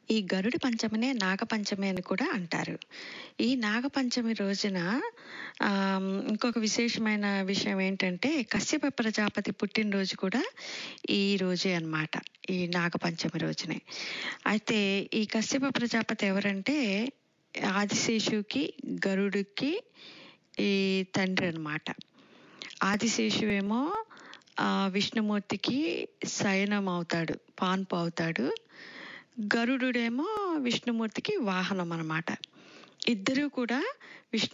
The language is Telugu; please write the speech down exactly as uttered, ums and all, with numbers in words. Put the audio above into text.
ఈ గరుడ పంచమినే నాగపంచమి అని కూడా అంటారు. ఈ నాగపంచమి రోజున ఆహ్, ఇంకొక విశేషమైన విషయం ఏంటంటే కశ్యప ప్రజాపతి పుట్టినరోజు కూడా ఈ రోజే అన్నమాట. ఈ నాగపంచమి రోజునే. అయితే ఈ కశ్యప ప్రజాపతి ఎవరంటే ఆదిశేషువుకి, గరుడుకి ఈ తండ్రి అన్నమాట. ఆదిశేషువేమో ఆహ్, విష్ణుమూర్తికి శయనం అవుతాడు. పాన్పు అవుతాడు. గరుడుడేమో విష్ణుమూర్తికి వాహనం అన్నమాట. ఇద్దరూ కూడా విష్ణు